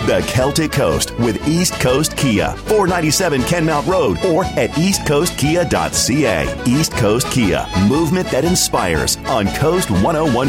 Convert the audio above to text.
The Celtic Coast with East Coast Kia, 497 Kenmount Road, or at eastcoastkia.ca. East Coast Kia, movement that inspires on Coast 101.